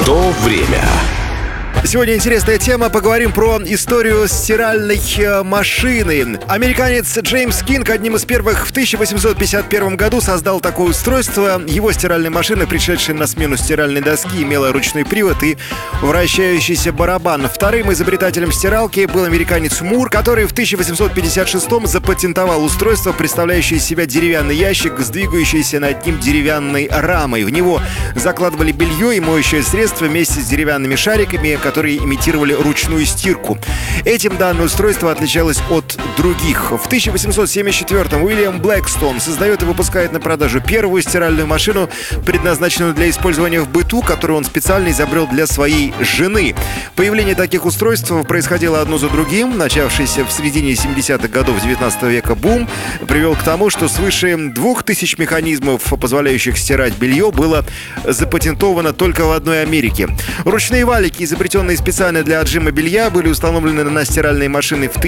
То время. Сегодня интересная тема. Поговорим про историю стиральной машины. Американец Джеймс Кинг одним из первых в 1851 году создал такое устройство. Его стиральная машина, пришедшая на смену стиральной доски, имела ручной привод и вращающийся барабан. Вторым изобретателем стиралки был американец Мур, который в 1856 запатентовал устройство, представляющее из себя деревянный ящик с двигающейся над ним деревянной рамой. В него закладывали белье и моющее средство вместе с деревянными шариками, которые имитировали ручную стирку. Этим данное устройство отличалось от других. В 1874-м Уильям Блэкстон создает и выпускает на продажу первую стиральную машину, предназначенную для использования в быту, которую он специально изобрел для своей жены. Появление таких устройств происходило одно за другим. Начавшийся в середине 70-х годов 19 века бум привел к тому, что свыше 2000 механизмов, позволяющих стирать белье, было запатентовано только в одной Америке. Ручные валики, изобретенные специально для отжима белья, были установлены на стиральные машины в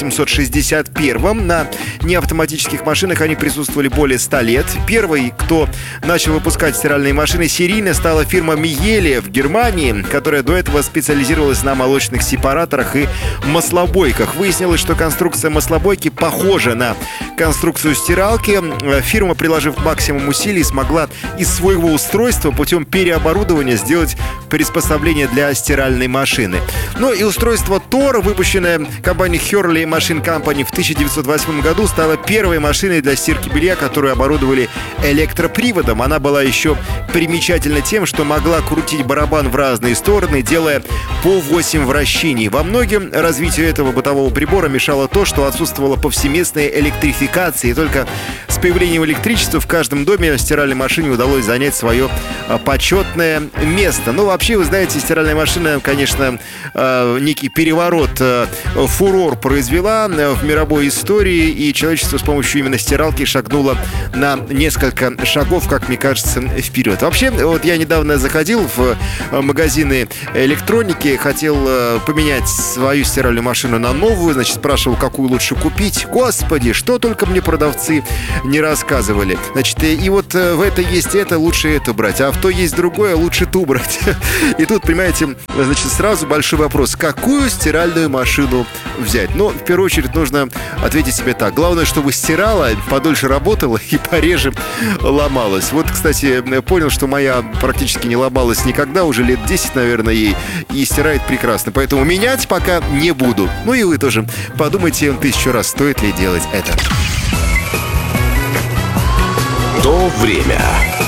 1861-м. На неавтоматических машинах они присутствовали более 100 лет. Первой, кто начал выпускать стиральные машины серийно, стала фирма Miele в Германии, которая до этого специализировалась на молочных сепараторах и маслобойках. Выяснилось, что конструкция маслобойки похожа на конструкцию стиралки. Фирма, приложив максимум усилий, смогла из своего устройства путем переоборудования сделать приспособление для стиральной машины. Ну и устройство Тор, выпущенное компанией Hurley Machine Company в 1908 году, стало первой машиной для стирки белья, которую оборудовали электроприводом. Она была еще примечательна тем, что могла крутить барабан в разные стороны, делая по 8 вращений. Во многом развитию этого бытового прибора мешало то, что отсутствовала повсеместная электрификация, и только с появлением электричества в каждом доме стиральной машине удалось занять свое почетное место. Ну, вообще, вы знаете, стиральная машина, конечно, некий переворот, фурор произвела в мировой истории, и человечество с помощью именно стиралки шагнуло на несколько шагов, как мне кажется, вперед. Вообще, вот я недавно заходил в магазины электроники, хотел поменять свою стиральную машину на новую, значит, спрашивал, какую лучше купить. Господи, что только мне продавцы не рассказывали. Значит, и вот в это есть это, лучше это брать, а в то есть другое, лучше ту брать. И тут, понимаете, значит, сразу большой вопрос: какую стиральную машину взять? Ну, в первую очередь, нужно ответить себе так: главное, чтобы стирала, подольше работала и пореже ломалась. Вот, кстати, понял, что моя практически не ломалась никогда, уже лет 10, наверное, ей, и стирает прекрасно. Поэтому менять пока не буду. Ну и вы тоже подумайте 1000 раз, стоит ли делать это. То время.